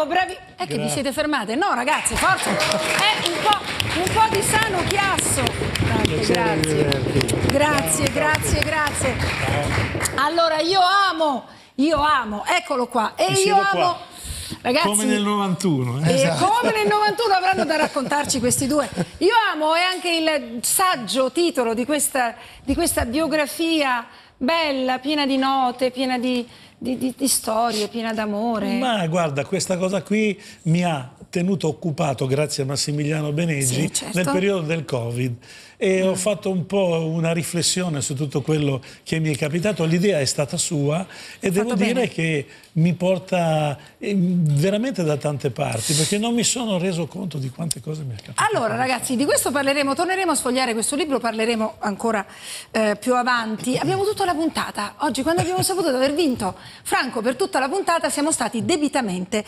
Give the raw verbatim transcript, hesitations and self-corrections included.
Bravo, bravi. È che Grazie. vi siete fermate? No, ragazzi, forza. È un po', un po' di sano chiasso. Tante grazie. Grazie, grazie, grazie. Allora, io amo, io amo, eccolo qua. E Mi io siedo amo... qua. Ragazzi, Come nel novantuno. Eh? e Esatto. come nel novantuno avranno da raccontarci questi due. Io amo, è anche il saggio titolo di questa, di questa biografia bella, piena di note, piena di, di, di, di storie, piena d'amore. Ma guarda, questa cosa qui mi ha tenuto occupato, grazie a Massimiliano Beneggi, Sì, certo. nel periodo del Covid. E Mm. ho fatto un po' una riflessione su tutto quello che mi è capitato. L'idea è stata sua e devo fatto dire bene. che mi porta eh, veramente da tante parti, perché non mi sono reso conto di quante cose mi è capitato. Allora ragazzi, di questo parleremo, torneremo a sfogliare questo libro, parleremo ancora eh, più avanti. Abbiamo tutta la puntata, oggi quando abbiamo saputo di aver vinto Franco per tutta la puntata siamo stati debitamente